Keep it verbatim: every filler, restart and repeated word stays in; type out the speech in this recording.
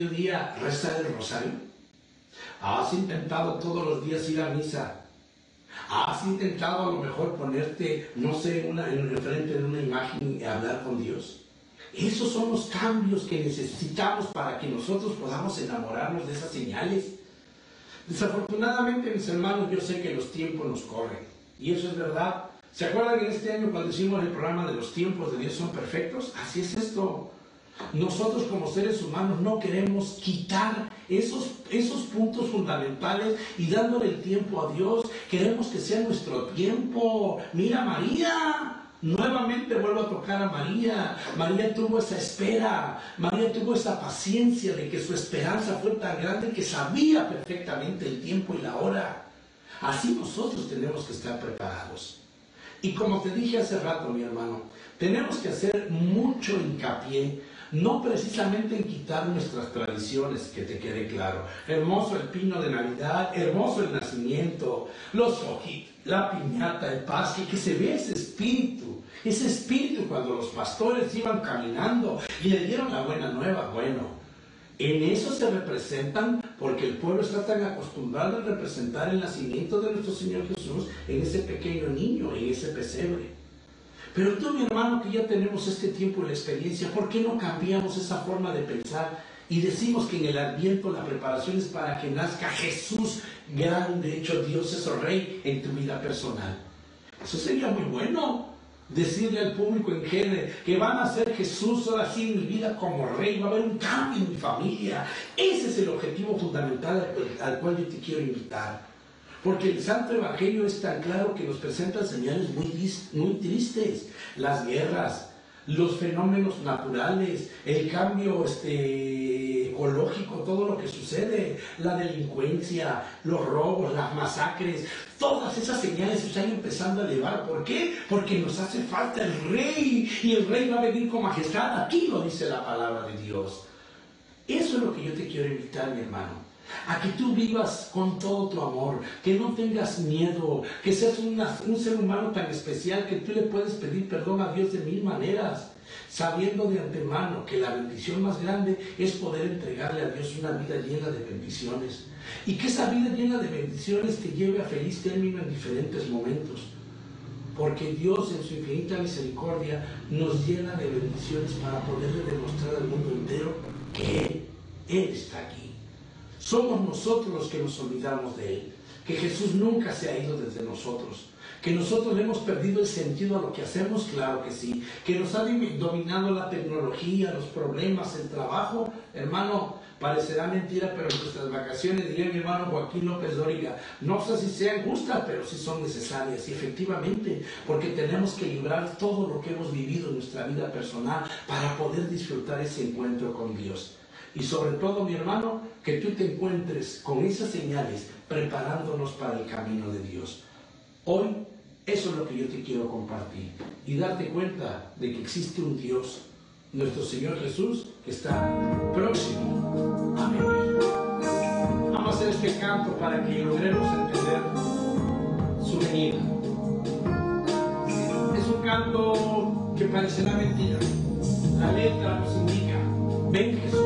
día rezar el rosario? ¿Has intentado todos los días ir a misa? ¿Has intentado a lo mejor ponerte, no sé, una, en el frente de una imagen y hablar con Dios? Esos son los cambios que necesitamos para que nosotros podamos enamorarnos de esas señales. Desafortunadamente, mis hermanos, yo sé que los tiempos nos corren. Y eso es verdad. ¿Se acuerdan que en este año cuando hicimos el programa de los tiempos de Dios son perfectos? Así es esto. Nosotros como seres humanos no queremos quitar esos, esos puntos fundamentales y dándole el tiempo a Dios. Queremos que sea nuestro tiempo. Mira, María. Nuevamente vuelvo a tocar a María. María tuvo esa espera. María tuvo esa paciencia de que su esperanza fue tan grande que sabía perfectamente el tiempo y la hora. Así nosotros tenemos que estar preparados. Y como te dije hace rato, mi hermano, tenemos que hacer mucho hincapié, no precisamente en quitar nuestras tradiciones, que te quede claro. Hermoso el pino de Navidad, hermoso el nacimiento, los ojitos, la piñata, el pastel, que se ve ese espíritu, ese espíritu cuando los pastores iban caminando y le dieron la buena nueva. Bueno, en eso se representan, porque el pueblo está tan acostumbrado a representar el nacimiento de nuestro Señor Jesús en ese pequeño niño, en ese pesebre. Pero tú, mi hermano, que ya tenemos este tiempo y la experiencia, ¿por qué no cambiamos esa forma de pensar y decimos que en el Adviento la preparación es para que nazca Jesús, grande, hecho Dios, eso Rey, en tu vida personal? Eso sería muy bueno. Decirle al público en general que van a ser Jesús ahora sí en mi vida como Rey, va a haber un cambio en mi familia. Ese es el objetivo fundamental al, al cual yo te quiero invitar. Porque el Santo Evangelio es tan claro que nos presenta señales muy, muy tristes. Las guerras, los fenómenos naturales, el cambio este, ecológico, todo lo que sucede, la delincuencia, los robos, las masacres, todas esas señales se están empezando a elevar. ¿Por qué? Porque nos hace falta el Rey, y el Rey va a venir con majestad. Aquí lo dice la palabra de Dios. Eso es lo que yo te quiero invitar, mi hermano. A que tú vivas con todo tu amor, que no tengas miedo, que seas una, un ser humano tan especial que tú le puedes pedir perdón a Dios de mil maneras, sabiendo de antemano que la bendición más grande es poder entregarle a Dios una vida llena de bendiciones, y que esa vida llena de bendiciones te lleve a feliz término en diferentes momentos, porque Dios en su infinita misericordia nos llena de bendiciones para poderle demostrar al mundo entero que Él, Él está aquí. Somos nosotros los que nos olvidamos de Él, que Jesús nunca se ha ido desde nosotros, que nosotros le hemos perdido el sentido a lo que hacemos, claro que sí, que nos ha dominado la tecnología, los problemas, el trabajo. Hermano, parecerá mentira, pero nuestras vacaciones, diría mi hermano Joaquín López Dóriga, no sé si sean justas, pero sí son necesarias, y efectivamente, porque tenemos que librar todo lo que hemos vivido en nuestra vida personal para poder disfrutar ese encuentro con Dios. Y sobre todo, mi hermano, que tú te encuentres con esas señales preparándonos para el camino de Dios. Hoy, eso es lo que yo te quiero compartir. Y darte cuenta de que existe un Dios, nuestro Señor Jesús, que está próximo a venir. Vamos a hacer este canto para que logremos entender su venida. Es un canto que parecerá mentira. La letra nos indica: ven Jesús.